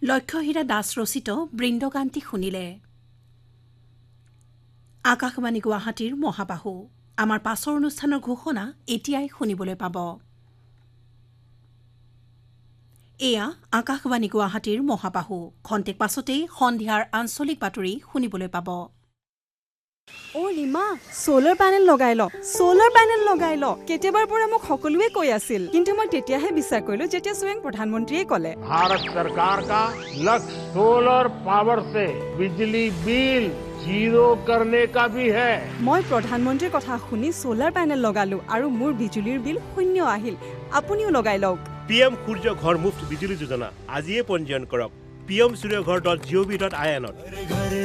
লক্ষ্যহীৰা দাস ৰচিত বৃন্দগানটি শুনিলে। আকাশবাণী গুৱাহাটীৰ মহাবাহু আমাৰ পাছৰ অনুষ্ঠানৰ ঘোষণা এতিয়াই শুনিবলৈ পাব। এয়া আকাশবাণী গুৱাহাটীৰ মহাবাহু। খন্তেক পাছতেই সন্ধিয়াৰ আঞ্চলিক বাতৰি শুনিবলৈ পাব। ৰীমা, সোলাৰ পেনেল লগাই ল। কেতিয়াবাৰ পৰা মোক সকলোৱে কৈ আছিল, কিন্তু মই তেতিয়াহে বিশ্বাস কৰিলো যেতিয়া স্বয়ং প্ৰধানমন্ত্ৰীয়ে ক'লে। भारत सरकार का लक्ष्य सोलर पावर से बिजली बिल जीरो करने का भी है। মই প্ৰধানমন্ত্ৰীৰ কথা শুনি সোলাৰ পেনেল লগালো আৰু মোৰ বিজুলীৰ বিল শূন্য আহিল। আপুনিও লগাই লওক। PM সূৰ্য ঘৰ মুফ্ত বিজুলী যোজনা আজিয়ে পঞ্জীয়ন কৰক। pmsuryaghar.gov.in